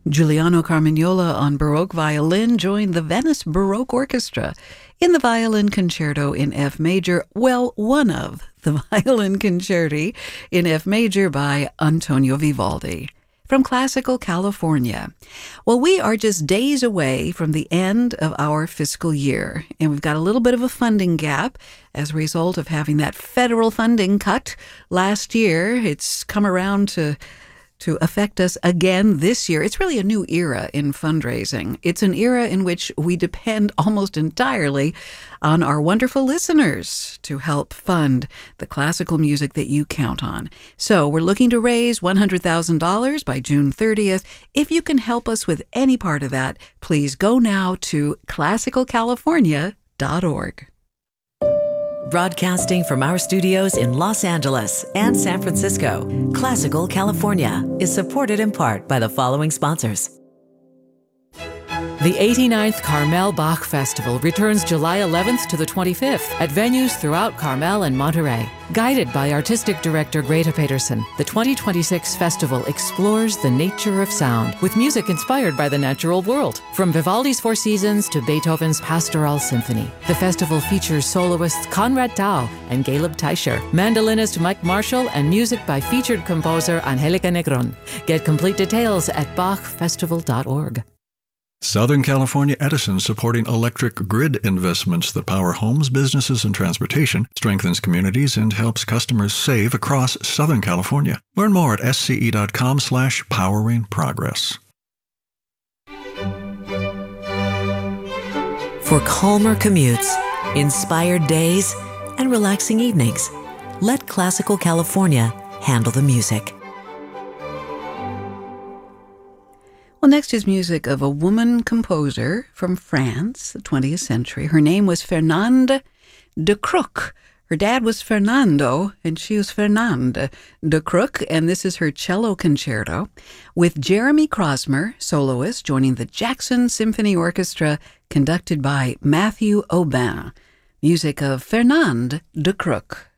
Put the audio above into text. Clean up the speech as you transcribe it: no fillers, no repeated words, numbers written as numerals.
Giuliano Carmignola on Baroque violin joined the Venice Baroque Orchestra in the Violin Concerto in F major, well, one of the Violin Concerti in F major by Antonio Vivaldi. From Classical California. Well, we are just days away from the end of our fiscal year, and we've got a little bit of a funding gap as a result of having that federal funding cut last year. It's come around to affect us again this year. It's really a new era in fundraising. It's an era in which we depend almost entirely on our wonderful listeners to help fund the classical music that you count on. So we're looking to raise $100,000 by June 30th. If you can help us with any part of that, please go now to classicalcalifornia.org. Broadcasting from our studios in Los Angeles and San Francisco, Classical California is supported in part by the following sponsors. The 89th Carmel Bach Festival returns July 11th to the 25th at venues throughout Carmel and Monterey. Guided by Artistic Director Greta Peterson, the 2026 festival explores the nature of sound with music inspired by the natural world. From Vivaldi's Four Seasons to Beethoven's Pastoral Symphony, the festival features soloists Conrad Tao and Caleb Teicher, mandolinist Mike Marshall, and music by featured composer Angelica Negron. Get complete details at bachfestival.org. Southern California Edison supporting electric grid investments that power homes, businesses, and transportation, strengthens communities, and helps customers save across Southern California. Learn more at sce.com/poweringprogress. For calmer commutes, inspired days, and relaxing evenings, let Classical California handle the music. Well, next is music of a woman composer from France, the 20th century. Her name was Fernande de Crook. Her dad was Fernando, and she was Fernande de Crook, and this is her cello concerto with Jeremy Crosmer, soloist, joining the Jackson Symphony Orchestra, conducted by Matthew Aubin. Music of Fernande de Crook.